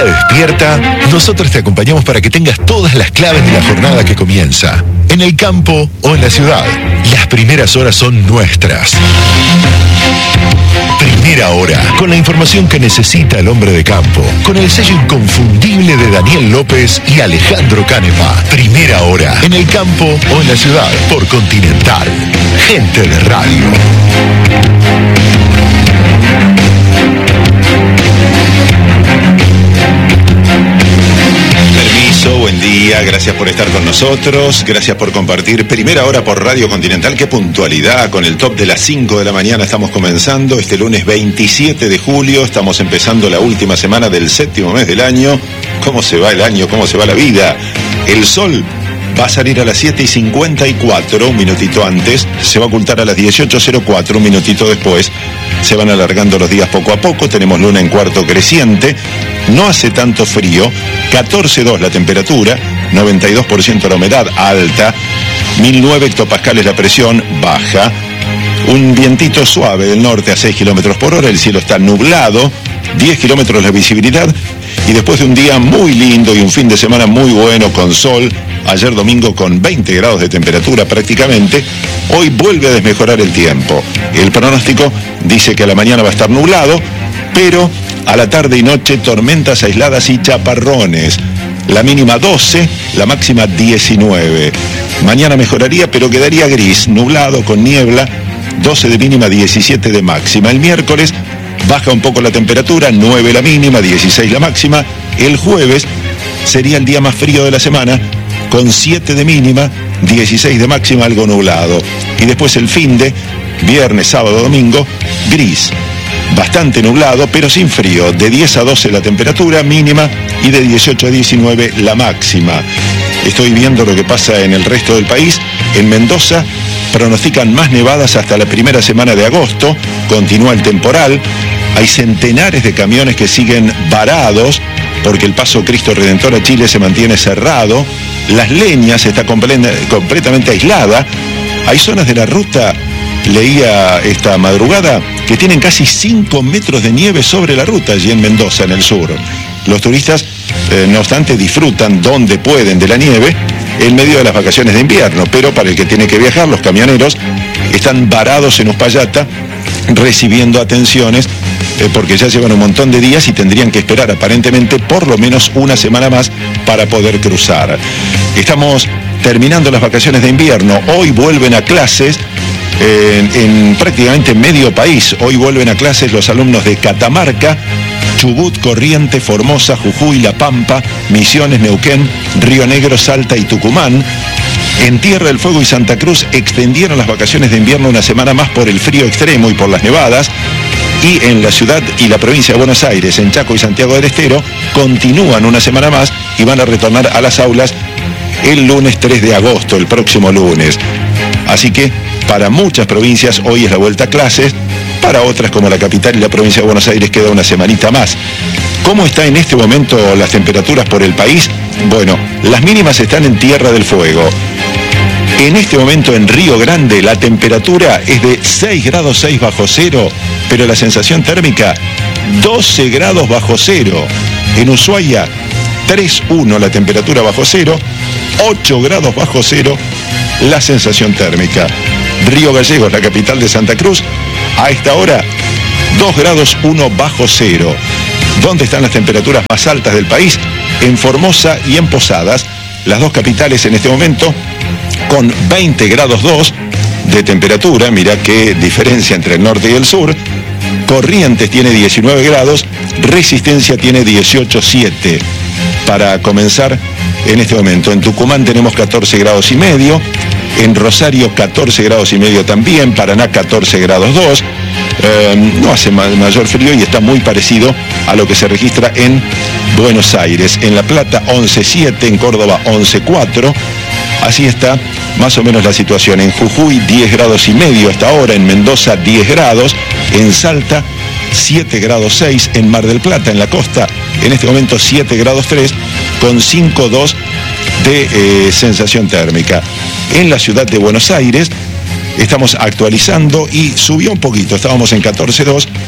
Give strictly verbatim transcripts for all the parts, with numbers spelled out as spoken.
día despierta, nosotros te acompañamos para que tengas todas las claves de la jornada que comienza. En el campo o en la ciudad, las primeras horas son nuestras. Primera Hora, con la información que necesita el hombre de campo, con el sello inconfundible de Daniel López y Alejandro Canepa. Primera Hora, en el campo o en la ciudad, por Continental. Gente de radio. Permiso, buen día, gracias por estar con nosotros, gracias por compartir Primera Hora por Radio Continental. Qué puntualidad, con el top de las cinco de la mañana estamos comenzando este lunes veintisiete de julio, estamos empezando la última semana del séptimo mes del año. ¿Cómo se va el año? ¿Cómo se va la vida? El sol va a salir a las siete y cincuenta y cuatro, un minutito antes, se va a ocultar a las dieciocho cero cuatro, un minutito después. Se van alargando los días poco a poco, tenemos luna en cuarto creciente, no hace tanto frío, catorce coma dos la temperatura, noventa y dos por ciento la humedad alta, mil nueve hectopascales la presión baja, un vientito suave del norte a seis kilómetros por hora, el cielo está nublado, diez kilómetros la visibilidad, y después de un día muy lindo y un fin de semana muy bueno con sol, ayer domingo con veinte grados de temperatura prácticamente, hoy vuelve a desmejorar el tiempo. El pronóstico dice que a la mañana va a estar nublado, pero a la tarde y noche tormentas aisladas y chaparrones. La mínima doce, la máxima diecinueve. Mañana mejoraría, pero quedaría gris, nublado, con niebla, doce de mínima, diecisiete de máxima. El miércoles baja un poco la temperatura, nueve la mínima, dieciséis la máxima. El jueves sería el día más frío de la semana, con siete de mínima, dieciséis de máxima, algo nublado. Y después el finde, viernes, sábado, domingo, gris. Bastante nublado, pero sin frío, de diez a doce la temperatura mínima y de dieciocho a diecinueve la máxima. Estoy viendo lo que pasa en el resto del país. En Mendoza pronostican más nevadas hasta la primera semana de agosto, continúa el temporal, hay centenares de camiones que siguen varados porque el paso Cristo Redentor a Chile se mantiene cerrado, Las Leñas está comple- completamente aislada, hay zonas de la ruta, leía esta madrugada, que tienen casi cinco metros de nieve sobre la ruta allí en Mendoza, en el sur. Los turistas, eh, no obstante, disfrutan donde pueden de la nieve en medio de las vacaciones de invierno, pero para el que tiene que viajar, los camioneros están varados en Uspallata recibiendo atenciones eh, porque ya llevan un montón de días y tendrían que esperar aparentemente por lo menos una semana más para poder cruzar. Estamos terminando las vacaciones de invierno, hoy vuelven a clases En, en prácticamente medio país. Hoy vuelven a clases los alumnos de Catamarca, Chubut, Corrientes, Formosa, Jujuy, La Pampa, Misiones, Neuquén, Río Negro, Salta y Tucumán. En Tierra del Fuego y Santa Cruz extendieron las vacaciones de invierno una semana más por el frío extremo y por las nevadas. Y en la ciudad y la provincia de Buenos Aires, en Chaco y Santiago del Estero, continúan una semana más y van a retornar a las aulas el lunes tres de agosto, el próximo lunes. Así que para muchas provincias hoy es la vuelta a clases, para otras como la capital y la provincia de Buenos Aires queda una semanita más. ¿Cómo está en este momento las temperaturas por el país? Bueno, las mínimas están en Tierra del Fuego. En este momento en Río Grande la temperatura es de seis grados seis bajo cero, pero la sensación térmica doce grados bajo cero. En Ushuaia tres uno la temperatura bajo cero, ocho grados bajo cero la sensación térmica. Río Gallegos, la capital de Santa Cruz, a esta hora dos grados uno bajo cero. ¿Dónde están las temperaturas más altas del país? En Formosa y en Posadas, las dos capitales en este momento, con veinte grados dos de temperatura. Mirá qué diferencia entre el norte y el sur. Corrientes tiene diecinueve grados, Resistencia tiene dieciocho coma siete. Para comenzar en este momento, en Tucumán tenemos catorce grados y medio, en Rosario catorce grados y medio también, Paraná catorce grados dos, eh, no hace ma- mayor frío y está muy parecido a lo que se registra en Buenos Aires. En La Plata once coma siete, en Córdoba once coma cuatro, así está más o menos la situación. En Jujuy diez grados y medio hasta ahora, en Mendoza diez grados, en Salta siete grados seis, en Mar del Plata, en la costa, en este momento siete grados tres, con cinco coma dos de eh, sensación térmica. En la ciudad de Buenos Aires estamos actualizando y subió un poquito, estábamos en catorce coma dos,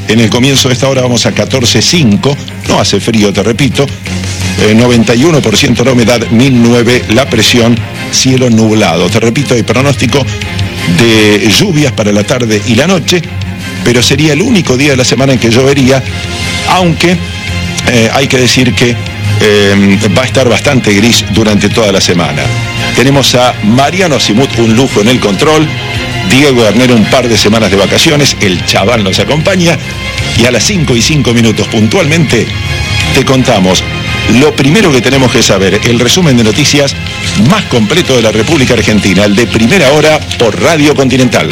En el comienzo de esta hora vamos a catorce punto cinco, no hace frío, te repito, eh, noventa y uno por ciento la humedad, mil nueve la presión, cielo nublado. Te repito, hay pronóstico de lluvias para la tarde y la noche, pero sería el único día de la semana en que llovería, aunque eh, hay que decir que eh, va a estar bastante gris durante toda la semana. Tenemos a Mariano Simut, un lujo en el control, Diego Garnero un par de semanas de vacaciones, el chaval nos acompaña, y a las cinco y cinco minutos puntualmente te contamos lo primero que tenemos que saber, el resumen de noticias más completo de la República Argentina, el de Primera Hora por Radio Continental.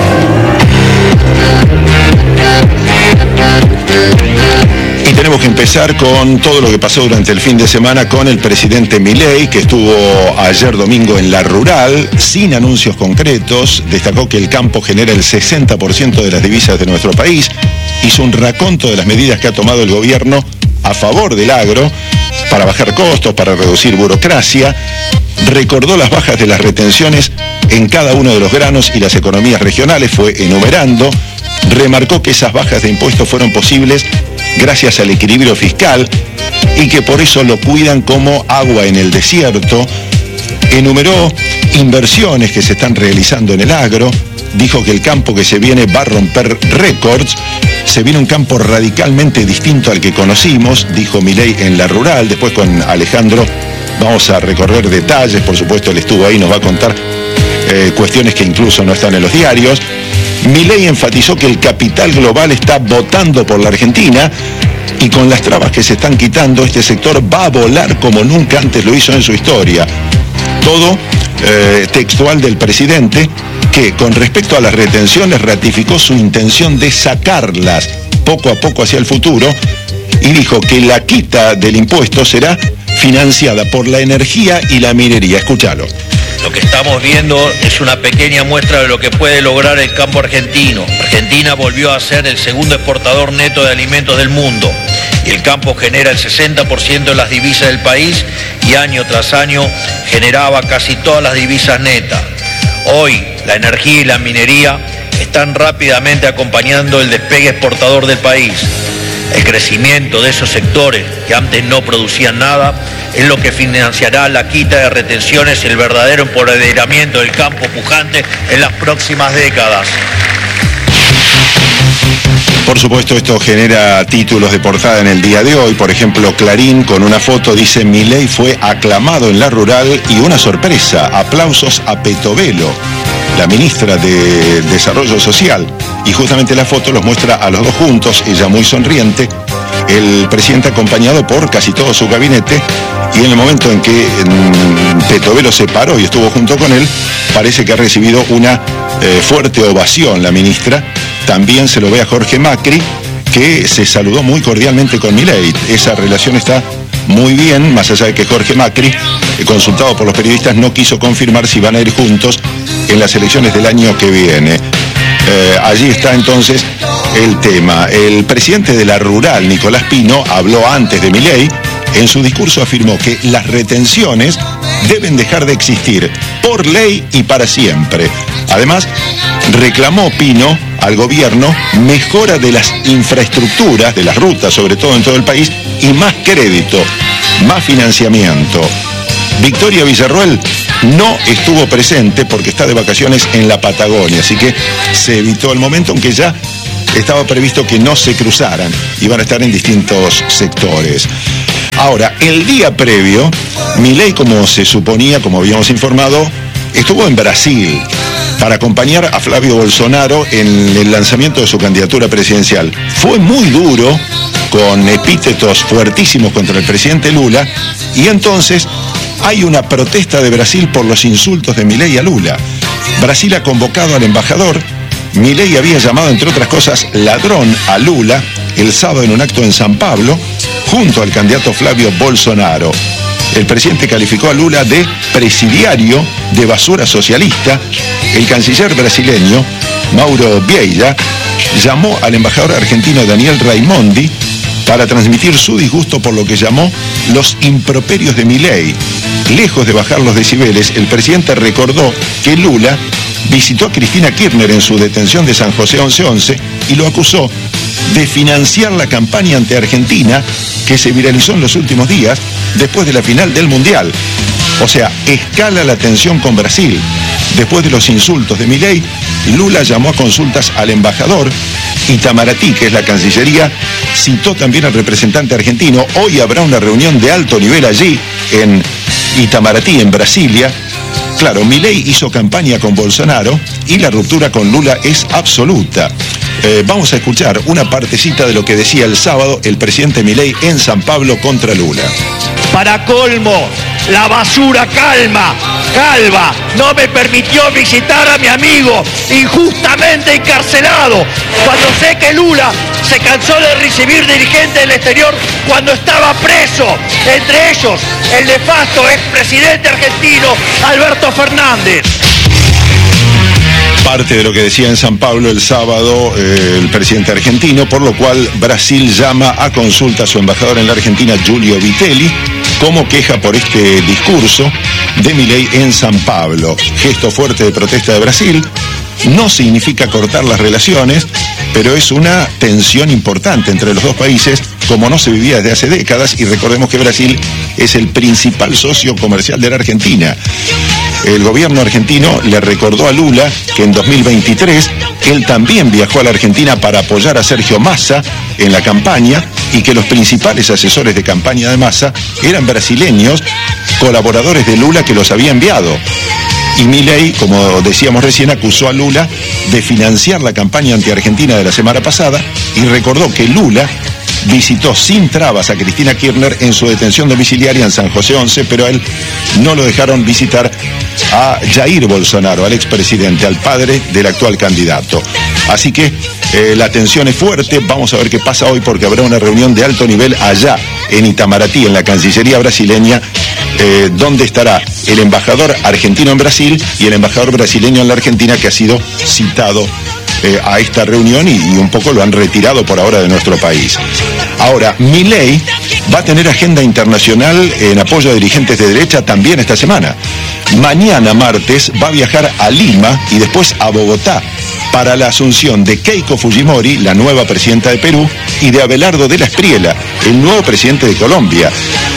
Y tenemos que empezar con todo lo que pasó durante el fin de semana con el presidente Milei, que estuvo ayer domingo en La Rural, sin anuncios concretos. Destacó que el campo genera el sesenta por ciento de las divisas de nuestro país. Hizo un raconto de las medidas que ha tomado el gobierno a favor del agro, para bajar costos, para reducir burocracia. Recordó las bajas de las retenciones en cada uno de los granos y las economías regionales, fue enumerando. Remarcó que esas bajas de impuestos fueron posibles gracias al equilibrio fiscal y que por eso lo cuidan como agua en el desierto. Enumeró inversiones que se están realizando en el agro. Dijo que el campo que se viene va a romper récords. Se viene un campo radicalmente distinto al que conocimos, dijo Milei en La Rural. Después con Alejandro vamos a recorrer detalles, por supuesto él estuvo ahí, nos va a contar eh, cuestiones que incluso no están en los diarios. Milei enfatizó que el capital global está votando por la Argentina y con las trabas que se están quitando, este sector va a volar como nunca antes lo hizo en su historia. Todo eh, textual del presidente, que con respecto a las retenciones ratificó su intención de sacarlas poco a poco hacia el futuro y dijo que la quita del impuesto será financiada por la energía y la minería. Escúchalo. Lo que estamos viendo es una pequeña muestra de lo que puede lograr el campo argentino. Argentina volvió a ser el segundo exportador neto de alimentos del mundo. Y el campo genera el sesenta por ciento de las divisas del país y año tras año generaba casi todas las divisas netas. Hoy la energía y la minería están rápidamente acompañando el despegue exportador del país. El crecimiento de esos sectores que antes no producían nada es lo que financiará la quita de retenciones y el verdadero empoderamiento del campo pujante en las próximas décadas. Por supuesto, esto genera títulos de portada en el día de hoy. Por ejemplo, Clarín con una foto dice: Milei fue aclamado en La Rural y una sorpresa, aplausos a Petovelo, la ministra de Desarrollo Social. Y justamente la foto los muestra a los dos juntos, ella muy sonriente, el presidente acompañado por casi todo su gabinete, y en el momento en que mmm, Petovelo se paró y estuvo junto con él, parece que ha recibido una eh, fuerte ovación la ministra. También se lo ve a Jorge Macri, que se saludó muy cordialmente con Milei. Esa relación está muy bien, más allá de que Jorge Macri, consultado por los periodistas, no quiso confirmar si van a ir juntos en las elecciones del año que viene. Eh, allí está entonces el tema. El presidente de La Rural, Nicolás Pino, habló antes de Milei. En su discurso afirmó que las retenciones deben dejar de existir por ley y para siempre. Además, reclamó Pino al gobierno mejora de las infraestructuras, de las rutas, sobre todo en todo el país, y más crédito, más financiamiento. Victoria Villarroel no estuvo presente porque está de vacaciones en la Patagonia, así que se evitó el momento, aunque ya estaba previsto que no se cruzaran, iban a estar en distintos sectores. Ahora, el día previo, Milei, como se suponía, como habíamos informado, estuvo en Brasil para acompañar a Flavio Bolsonaro en el lanzamiento de su candidatura presidencial. Fue muy duro, con epítetos fuertísimos contra el presidente Lula, y entonces hay una protesta de Brasil por los insultos de Milei a Lula. Brasil ha convocado al embajador. Milei había llamado, entre otras cosas, ladrón a Lula el sábado en un acto en San Pablo, junto al candidato Flavio Bolsonaro. El presidente calificó a Lula de presidiario de basura socialista. El canciller brasileño, Mauro Vieira, llamó al embajador argentino Daniel Raimondi para transmitir su disgusto por lo que llamó los improperios de Milei. Lejos de bajar los decibeles, el presidente recordó que Lula visitó a Cristina Kirchner en su detención de San José once once y lo acusó de financiar la campaña ante Argentina que se viralizó en los últimos días después de la final del Mundial. O sea, escala la tensión con Brasil. Después de los insultos de Milei, Lula llamó a consultas al embajador. Itamaraty, que es la Cancillería, citó también al representante argentino. Hoy habrá una reunión de alto nivel allí, en Itamaraty, en Brasilia. Claro, Milei hizo campaña con Bolsonaro y la ruptura con Lula es absoluta. Eh, vamos a escuchar una partecita de lo que decía el sábado el presidente Milei en San Pablo contra Lula. Para colmo, la basura calma, calva, no me permitió visitar a mi amigo injustamente encarcelado, cuando sé que Lula se cansó de recibir dirigentes del exterior cuando estaba preso, entre ellos el nefasto expresidente argentino Alberto Fernández. Parte de lo que decía en San Pablo el sábado eh, el presidente argentino, por lo cual Brasil llama a consulta a su embajador en la Argentina, Giulio Vitelli, como queja por este discurso de Milei en San Pablo. Gesto fuerte de protesta de Brasil. No significa cortar las relaciones, pero es una tensión importante entre los dos países, como no se vivía desde hace décadas, y recordemos que Brasil es el principal socio comercial de la Argentina. El gobierno argentino le recordó a Lula que en dos mil veintitrés él también viajó a la Argentina para apoyar a Sergio Massa en la campaña y que los principales asesores de campaña de Massa eran brasileños, colaboradores de Lula que los había enviado. Y Milei, como decíamos recién, acusó a Lula de financiar la campaña anti-argentina de la semana pasada y recordó que Lula visitó sin trabas a Cristina Kirchner en su detención domiciliaria en San José once, pero a él no lo dejaron visitar a Jair Bolsonaro, al expresidente, al padre del actual candidato. Así que eh, la tensión es fuerte. Vamos a ver qué pasa hoy, porque habrá una reunión de alto nivel allá en Itamaraty, en la Cancillería brasileña, eh, donde estará el embajador argentino en Brasil y el embajador brasileño en la Argentina, que ha sido citado Eh, a esta reunión y, y un poco lo han retirado por ahora de nuestro país. Ahora, Milei va a tener agenda internacional en apoyo a dirigentes de derecha también esta semana. Mañana, martes, va a viajar a Lima y después a Bogotá para la asunción de Keiko Fujimori, la nueva presidenta de Perú, y de Abelardo de la Espriella, el nuevo presidente de Colombia,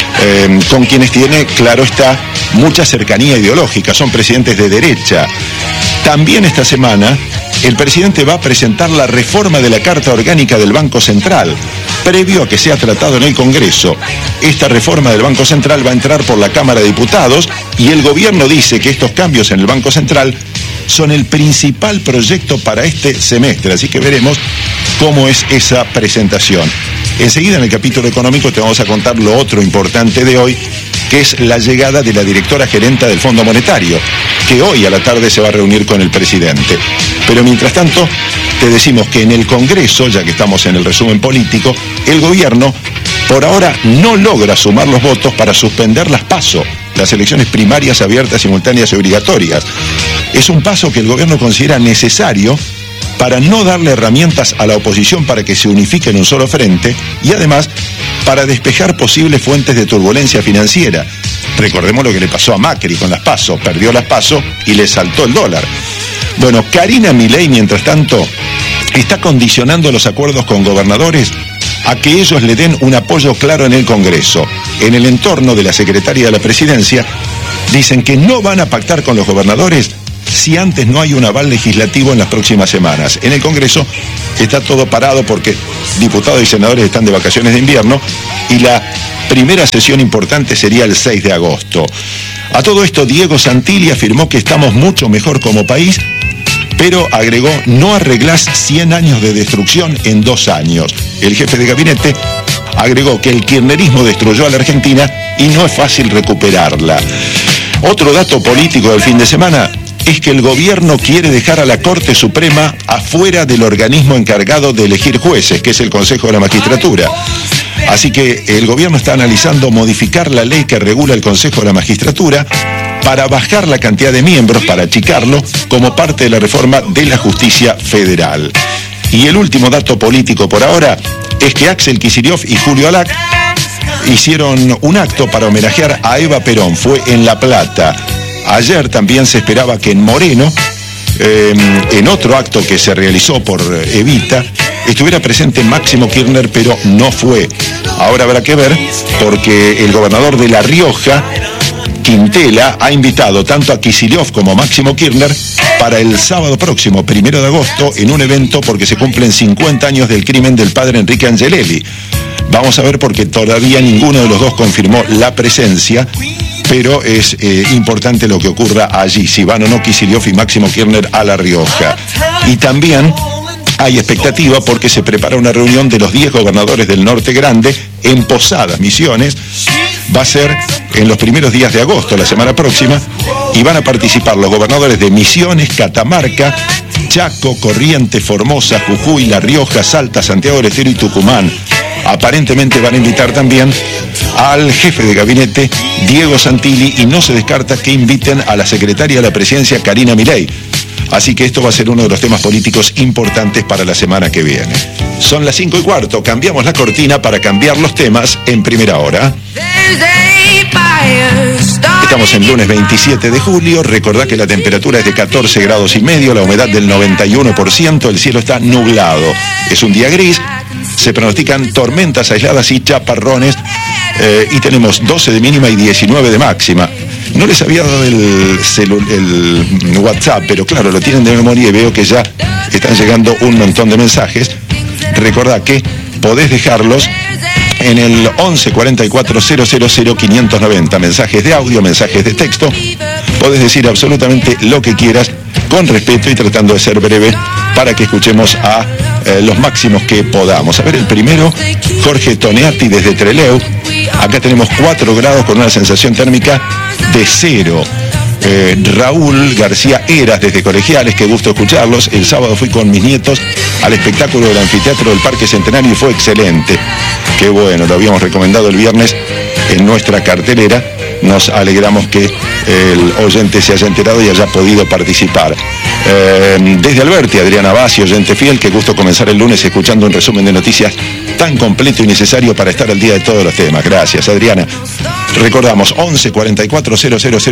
eh, con quienes tiene, claro está, mucha cercanía ideológica. Son presidentes de derecha. También esta semana el presidente va a presentar la reforma de la Carta Orgánica del Banco Central, previo a que sea tratado en el Congreso. Esta reforma del Banco Central va a entrar por la Cámara de Diputados y el gobierno dice que estos cambios en el Banco Central son el principal proyecto para este semestre, así que veremos cómo es esa presentación. Enseguida en el capítulo económico te vamos a contar lo otro importante de hoy, que es la llegada de la directora gerenta del Fondo Monetario, que hoy a la tarde se va a reunir con el presidente. Pero mientras tanto, te decimos que en el Congreso, ya que estamos en el resumen político, el gobierno por ahora no logra sumar los votos para suspender las PASO, las elecciones primarias abiertas, simultáneas y obligatorias. Es un paso que el gobierno considera necesario para no darle herramientas a la oposición para que se unifique en un solo frente y además para despejar posibles fuentes de turbulencia financiera. Recordemos lo que le pasó a Macri con las PASO, perdió las PASO y le saltó el dólar. Bueno, Karina Milei, mientras tanto, está condicionando los acuerdos con gobernadores a que ellos le den un apoyo claro en el Congreso. En el entorno de la secretaria de la Presidencia dicen que no van a pactar con los gobernadores si antes no hay un aval legislativo en las próximas semanas. En el Congreso está todo parado porque diputados y senadores están de vacaciones de invierno y la primera sesión importante sería el seis de agosto. A todo esto, Diego Santilli afirmó que estamos mucho mejor como país, pero agregó, no arreglás cien años de destrucción en dos años. El jefe de gabinete agregó que el kirchnerismo destruyó a la Argentina y no es fácil recuperarla. Otro dato político del fin de semana es que el gobierno quiere dejar a la Corte Suprema afuera del organismo encargado de elegir jueces, que es el Consejo de la Magistratura. Así que el gobierno está analizando modificar la ley que regula el Consejo de la Magistratura para bajar la cantidad de miembros, para achicarlo, como parte de la reforma de la justicia federal. Y el último dato político por ahora es que Axel Kicillof y Julio Alac hicieron un acto para homenajear a Eva Perón, fue en La Plata. Ayer también se esperaba que en Moreno eh, en otro acto que se realizó por Evita, estuviera presente Máximo Kirchner, pero no fue. Ahora habrá que ver, porque el gobernador de La Rioja, Quintela, ha invitado tanto a Kicillof como a Máximo Kirchner para el sábado próximo, primero de agosto, en un evento porque se cumplen cincuenta años del crimen del padre Enrique Angelelli. Vamos a ver, porque todavía ninguno de los dos confirmó la presencia, pero es eh, importante lo que ocurra allí, si van o no Kicillof y Máximo Kirchner a La Rioja. Y también hay expectativa porque se prepara una reunión de los diez gobernadores del Norte Grande en Posadas, Misiones. Va a ser en los primeros días de agosto, la semana próxima, y van a participar los gobernadores de Misiones, Catamarca, Chaco, Corrientes, Formosa, Jujuy, La Rioja, Salta, Santiago del Estero y Tucumán. Aparentemente van a invitar también al jefe de gabinete, Diego Santilli, y no se descarta que inviten a la secretaria de la presidencia, Karina Milei. Así que esto va a ser uno de los temas políticos importantes para la semana que viene. Son las cinco y cuarto, cambiamos la cortina para cambiar los temas en primera hora. Estamos en lunes veintisiete de julio, recordá que la temperatura es de catorce grados y medio, la humedad del noventa y uno por ciento, el cielo está nublado. Es un día gris, se pronostican tormentas aisladas y chaparrones, eh, y tenemos doce de mínima y diecinueve de máxima. No les había dado el, celu- el WhatsApp, pero claro, lo tienen de memoria y veo que ya están llegando un montón de mensajes. Recordá que podés dejarlos en el once cuarenta y cuatro cero cero cero quinientos noventa, mensajes de audio, mensajes de texto. Podés decir absolutamente lo que quieras, con respeto y tratando de ser breve, para que escuchemos a eh, los máximos que podamos. A ver, el primero, Jorge Toneati desde Trelew. Acá tenemos cuatro grados con una sensación térmica de cero. Eh, Raúl García Eras desde Colegiales, qué gusto escucharlos. El sábado fui con mis nietos al espectáculo del anfiteatro del Parque Centenario y fue excelente. Qué bueno, lo habíamos recomendado el viernes en nuestra cartelera. Nos alegramos que el oyente se haya enterado y haya podido participar. Eh, desde Alberti, Adriana Bassi, oyente fiel, qué gusto comenzar el lunes escuchando un resumen de noticias tan completo y necesario para estar al día de todos los temas. Gracias, Adriana. Recordamos, once cuarenta y cuatro cero cero cero